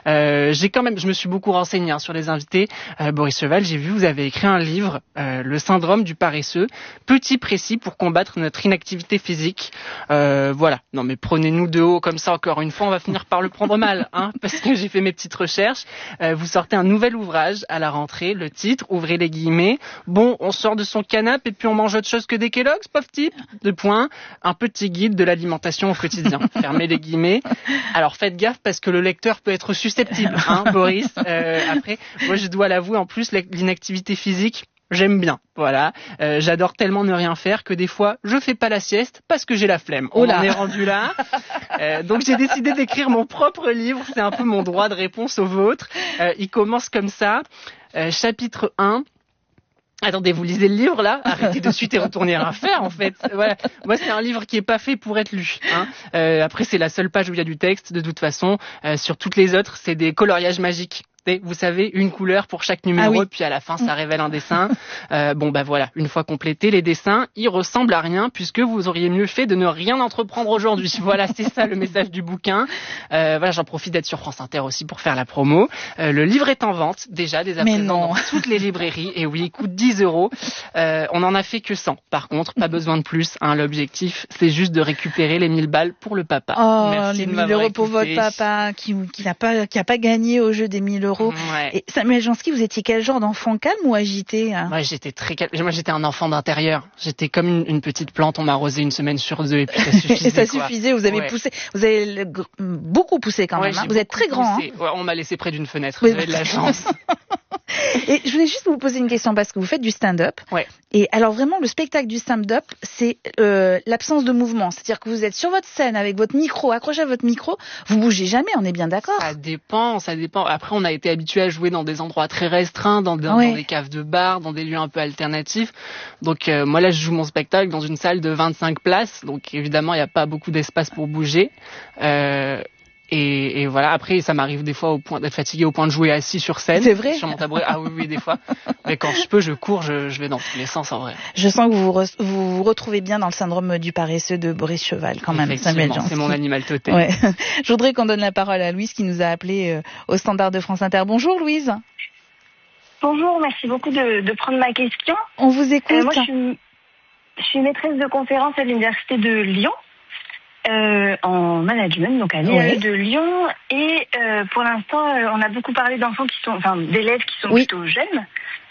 Je me suis beaucoup renseigné sur les invités. Boris Cheval, j'ai vu, vous avez écrit un livre, Le syndrome du paresseux, petit précis pour combattre notre inactivité physique. Voilà. Non mais prenez-nous de haut comme ça encore une fois, on va finir par le prendre mal, parce que j'ai fait mes petites recherches. Vous sortez un nouvel ouvrage à la rentrée, le titre, ouvrez les guillemets. Bon, on sort de son canapé et puis on mange autre chose que des Kellogg's, pauvre type. Un petit guide de l'alimentation au quotidien. Fermez les guillemets. Alors faites gaffe parce que le lecteur peut être susceptible, Boris. Après, moi je dois l'avouer, en plus l'inactivité physique, j'aime bien, voilà. J'adore tellement ne rien faire que des fois, je fais pas la sieste parce que j'ai la flemme. On en est rendu là. Donc j'ai décidé d'écrire mon propre livre. C'est un peu mon droit de réponse au vôtre. Il commence comme ça. Chapitre 1. Attendez, vous lisez le livre là ? Arrêtez de suite et retournez rien faire en fait. Voilà. Moi c'est un livre qui est pas fait pour être lu. Après c'est la seule page où il y a du texte de toute façon. Sur toutes les autres c'est des coloriages magiques. Vous savez, une couleur pour chaque numéro, puis à la fin, ça révèle un dessin. Voilà, une fois complété, les dessins, ils ressemblent à rien, puisque vous auriez mieux fait de ne rien entreprendre aujourd'hui. Voilà, c'est ça le message du bouquin. J'en profite d'être sur France Inter aussi pour faire la promo. Le livre est en vente, déjà, dès à présent, dans toutes les librairies. Et oui, il coûte 10 €. On en a fait que 100. Par contre, pas besoin de plus. L'objectif, c'est juste de récupérer les 1000 balles pour le papa. Oh, merci les 1000 € pour votre papa, qui n'a pas gagné au jeu des 1000 €. Ouais. Et Samuel Jansky, vous étiez quel genre d'enfant, calme ou agité? Moi, j'étais très calme. Moi, j'étais un enfant d'intérieur. J'étais comme une petite plante. On m'a arrosé une semaine sur 2 et puis ça suffisait. Et ça suffisait. Vous avez poussé. Vous avez beaucoup poussé quand même. Vous êtes très grand. On m'a laissé près d'une fenêtre. J'avais de la chance. Et je voulais juste vous poser une question parce que vous faites du stand-up. Ouais. Et alors vraiment, le spectacle du stand-up, c'est l'absence de mouvement. C'est-à-dire que vous êtes sur votre scène avec votre micro, accroché à votre micro, vous bougez jamais, on est bien d'accord? Ça dépend. Après, on a été habitué à jouer dans des endroits très restreints, dans des caves de bar, dans des lieux un peu alternatifs. Donc moi là, je joue mon spectacle dans une salle de 25 places. Donc évidemment, il n'y a pas beaucoup d'espace pour bouger. Et voilà, après ça m'arrive des fois d'être fatigué au point de jouer assis sur scène. C'est vrai? Sur mon tabouret. Ah oui, des fois. Mais quand je peux, je cours, je vais dans tous les sens en vrai. Je sens que vous retrouvez bien dans le syndrome du paresseux de Boris Cheval quand même, Samuel Jansky. C'est mon animal totem. Ouais. Je voudrais qu'on donne la parole à Louise qui nous a appelé au standard de France Inter. Bonjour Louise. Bonjour, merci beaucoup de prendre ma question. On vous écoute. Moi je suis maîtresse de conférence à l'université de Lyon. En management, donc à l'IAE de Lyon, et pour l'instant, on a beaucoup parlé d'élèves qui sont plutôt jeunes,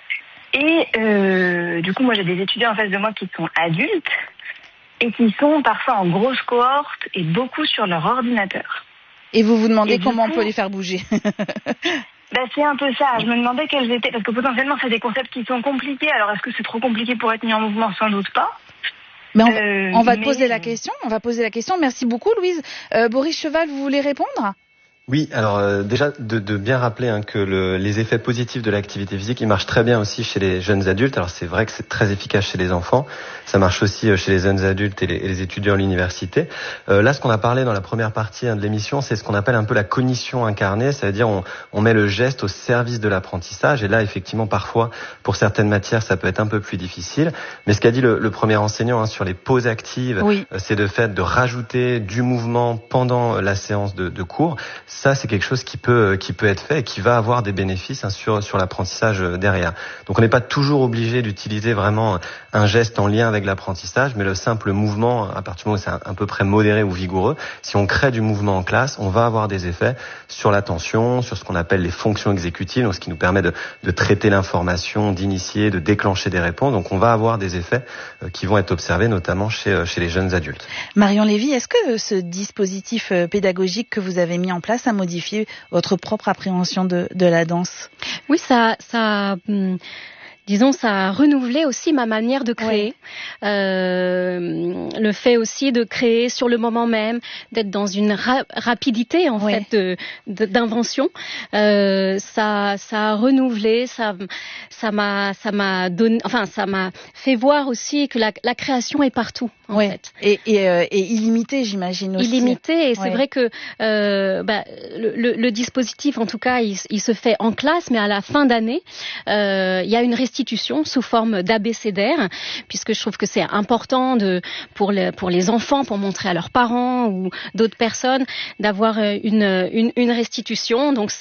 et du coup, moi j'ai des étudiants en face de moi qui sont adultes et qui sont parfois en grosse cohorte et beaucoup sur leur ordinateur. Et vous vous demandez comment on peut les faire bouger? C'est un peu ça. Je me demandais quels étaient, parce que potentiellement c'est des concepts qui sont compliqués. Alors est-ce que c'est trop compliqué pour être mis en mouvement? Sans doute pas. Mais on va poser la question. Merci beaucoup, Louise. Boris Cheval, vous voulez répondre? Oui, alors déjà de bien rappeler que les effets positifs de l'activité physique, ils marchent très bien aussi chez les jeunes adultes. Alors c'est vrai que c'est très efficace chez les enfants, ça marche aussi chez les jeunes adultes et les étudiants à l'université. Là, ce qu'on a parlé dans la première partie de l'émission, c'est ce qu'on appelle un peu la cognition incarnée, c'est-à-dire on met le geste au service de l'apprentissage. Et là, effectivement, parfois, pour certaines matières, ça peut être un peu plus difficile. Mais ce qu'a dit le premier enseignant sur les pauses actives, c'est de fait de rajouter du mouvement pendant la séance de cours. Ça, c'est quelque chose qui peut être fait et qui va avoir des bénéfices sur l'apprentissage derrière. Donc, on n'est pas toujours obligé d'utiliser vraiment un geste en lien avec l'apprentissage, mais le simple mouvement, à partir du moment où c'est à peu près modéré ou vigoureux, si on crée du mouvement en classe, on va avoir des effets sur l'attention, sur ce qu'on appelle les fonctions exécutives, donc ce qui nous permet de traiter l'information, d'initier, de déclencher des réponses. Donc, on va avoir des effets qui vont être observés, notamment chez les jeunes adultes. Marion Lévy, est-ce que ce dispositif pédagogique que vous avez mis en place a modifié votre propre appréhension de la danse? Oui, ça a renouvelé aussi ma manière de créer. Le fait aussi de créer sur le moment même, d'être dans une rapidité en fait d'invention. Ça a renouvelé, ça m'a donné, ça m'a fait voir aussi que la création est partout. En fait. Et illimité, j'imagine aussi. Illimité, et c'est vrai que le dispositif, en tout cas, il se fait en classe, mais à la fin d'année, il y a une restitution sous forme d'abécédaire, puisque je trouve que c'est important pour les enfants, pour montrer à leurs parents ou d'autres personnes, d'avoir une restitution. Donc